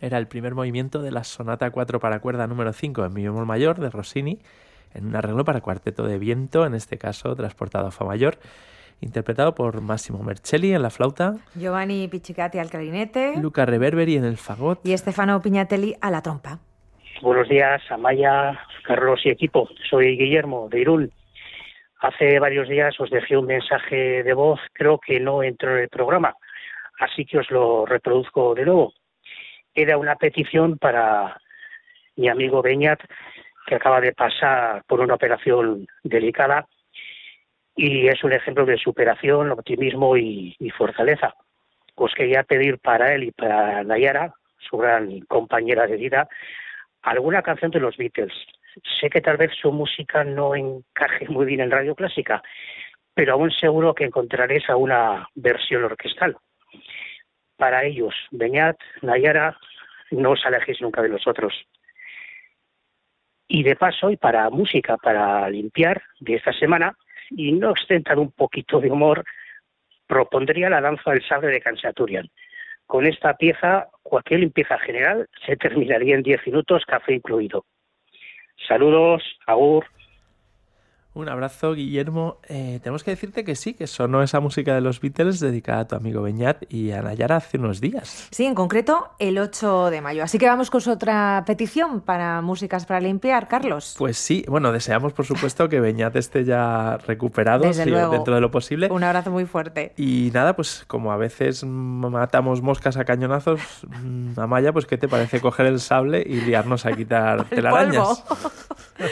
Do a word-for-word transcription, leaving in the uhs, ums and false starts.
era el primer movimiento de la Sonata cuatro para cuerda número cinco en mi bemol mayor de Rossini, en un arreglo para cuarteto de viento, en este caso transportado a fa mayor, interpretado por Massimo Mercelli en la flauta, Giovanni Piccicati al clarinete, Luca Reverberi en el fagot y Stefano Pignatelli a la trompa. Buenos días, Amaya, Carlos y equipo. Soy Guillermo, de Irún. Hace varios días os dejé un mensaje de voz, creo que no entró en el programa, así que os lo reproduzco de nuevo. Era una petición para mi amigo Beñat, que acaba de pasar por una operación delicada, y es un ejemplo de superación, optimismo y, y fortaleza. Os quería pedir para él y para Nayara, su gran compañera de vida, alguna canción de los Beatles. Sé que tal vez su música no encaje muy bien en Radio Clásica, pero aún seguro que encontraréis a una versión orquestal. Para ellos, Beñat, Nayara, no os alejéis nunca de los otros. Y de paso, y para música, para limpiar de esta semana, y no ostentar un poquito de humor, propondría la danza del sable de Khanchaturian. Con esta pieza, cualquier limpieza general se terminaría en diez minutos, café incluido. Saludos, agur. Un abrazo, Guillermo. Eh, tenemos que decirte que sí, que sonó esa música de los Beatles dedicada a tu amigo Beñat y a Nayara hace unos días. Sí, en concreto el ocho de mayo. Así que vamos con otra petición para músicas para limpiar, Carlos. Pues sí, bueno, deseamos por supuesto que Beñat esté ya recuperado, Desde sí, luego. dentro de lo posible. Un abrazo muy fuerte. Y nada, pues como a veces matamos moscas a cañonazos, Amaya, pues ¿qué te parece coger el sable y liarnos a quitar telarañas?